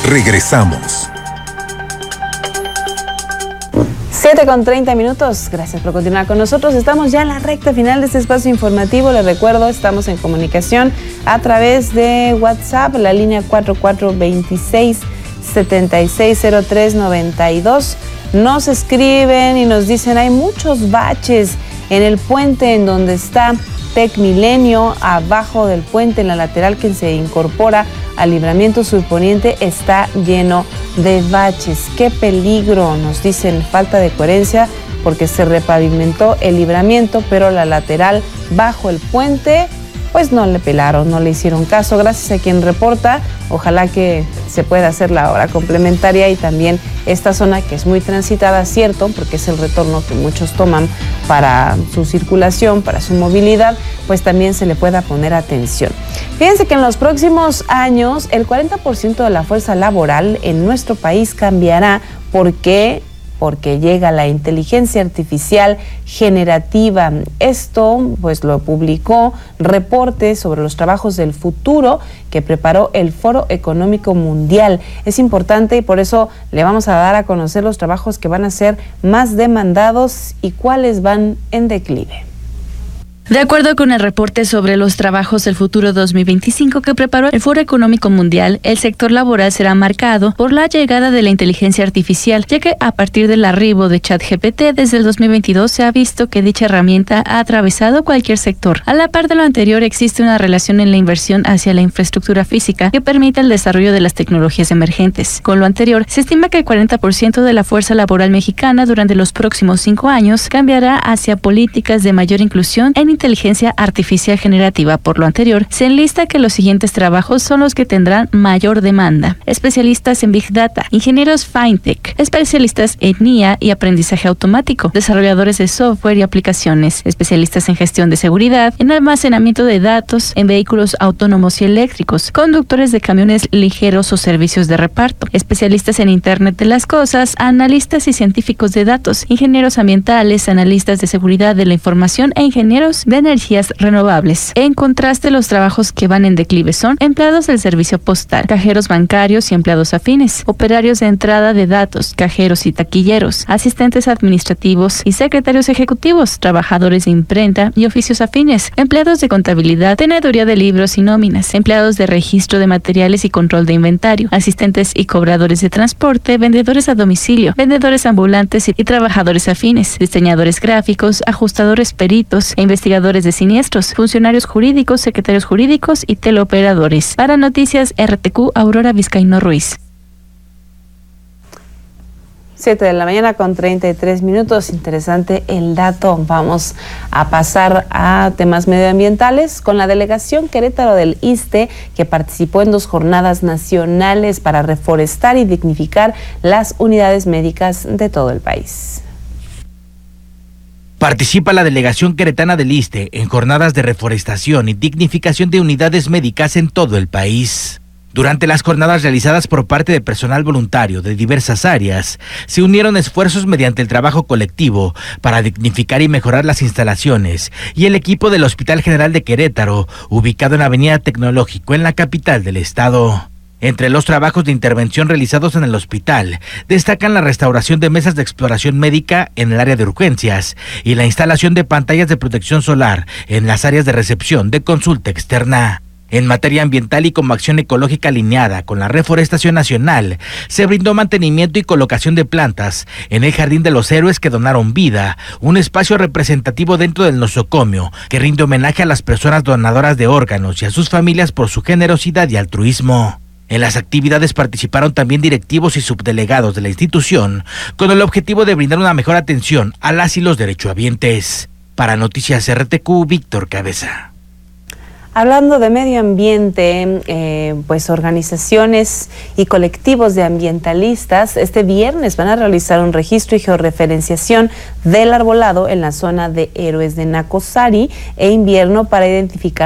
Regresamos. 7:30. Gracias por continuar con nosotros. Estamos ya en la recta final de este espacio informativo. Les recuerdo, estamos en comunicación a través de WhatsApp, la línea 4426-760392. Nos escriben y nos dicen, hay muchos baches en el puente en donde está Tecmilenio, abajo del puente, en la lateral que se incorpora al Libramiento Surponiente, está lleno de baches. ¡Qué peligro! Nos dicen, falta de coherencia porque se repavimentó el libramiento, pero la lateral bajo el puente, pues no le pelaron, no le hicieron caso. Gracias a quien reporta, ojalá que se pueda hacer la hora complementaria y también esta zona que es muy transitada, cierto, porque es el retorno que muchos toman para su circulación, para su movilidad, pues también se le pueda poner atención. Fíjense que en los próximos años el 40% de la fuerza laboral en nuestro país cambiará. ¿Por qué? Porque llega la inteligencia artificial generativa. Esto pues lo publicó Reporte sobre los trabajos del futuro que preparó el Foro Económico Mundial. Es importante y por eso le vamos a dar a conocer los trabajos que van a ser más demandados y cuáles van en declive. De acuerdo con el reporte sobre los trabajos del futuro 2025 que preparó el Foro Económico Mundial, el sector laboral será marcado por la llegada de la inteligencia artificial, ya que a partir del arribo de ChatGPT desde el 2022 se ha visto que dicha herramienta ha atravesado cualquier sector. A la par de lo anterior, existe una relación en la inversión hacia la infraestructura física que permite el desarrollo de las tecnologías emergentes. Con lo anterior, se estima que el 40% de la fuerza laboral mexicana durante los próximos 5 años cambiará hacia políticas de mayor inclusión en inteligencia artificial generativa. Por lo anterior, se enlista que los siguientes trabajos son los que tendrán mayor demanda: especialistas en Big Data, ingenieros FinTech, especialistas en IA y aprendizaje automático, desarrolladores de software y aplicaciones, especialistas en gestión de seguridad, en almacenamiento de datos, en vehículos autónomos y eléctricos, conductores de camiones ligeros o servicios de reparto, especialistas en Internet de las Cosas, analistas y científicos de datos, ingenieros ambientales, analistas de seguridad de la información e ingenieros de energías renovables. En contraste, los trabajos que van en declive son empleados del servicio postal, cajeros bancarios y empleados afines, operarios de entrada de datos, cajeros y taquilleros, asistentes administrativos y secretarios ejecutivos, trabajadores de imprenta y oficios afines, empleados de contabilidad, teneduría de libros y nóminas, empleados de registro de materiales y control de inventario, asistentes y cobradores de transporte, vendedores a domicilio, vendedores ambulantes y trabajadores afines, diseñadores gráficos, ajustadores peritos e investigadores de siniestros, funcionarios jurídicos, secretarios jurídicos y teleoperadores. Para Noticias RTQ, Aurora Vizcaíno Ruiz. 7:33. Interesante el dato. Vamos a pasar a temas medioambientales con la delegación Querétaro del ISSSTE, que participó en 2 jornadas nacionales para reforestar y dignificar las unidades médicas de todo el país. Participa la delegación queretana del ISSSTE en jornadas de reforestación y dignificación de unidades médicas en todo el país. Durante las jornadas realizadas por parte de personal voluntario de diversas áreas, se unieron esfuerzos mediante el trabajo colectivo para dignificar y mejorar las instalaciones y el equipo del Hospital General de Querétaro, ubicado en Avenida Tecnológico, en la capital del estado. Entre los trabajos de intervención realizados en el hospital, destacan la restauración de mesas de exploración médica en el área de urgencias y la instalación de pantallas de protección solar en las áreas de recepción de consulta externa. En materia ambiental y como acción ecológica alineada con la reforestación nacional, se brindó mantenimiento y colocación de plantas en el Jardín de los Héroes que donaron vida, un espacio representativo dentro del nosocomio que rinde homenaje a las personas donadoras de órganos y a sus familias por su generosidad y altruismo. En las actividades participaron también directivos y subdelegados de la institución, con el objetivo de brindar una mejor atención a las y los derechohabientes. Para Noticias RTQ, Víctor Cabeza. Hablando de medio ambiente, pues organizaciones y colectivos de ambientalistas este viernes van a realizar un registro y georreferenciación del arbolado en la zona de Héroes de Nacozari e Invierno para identificar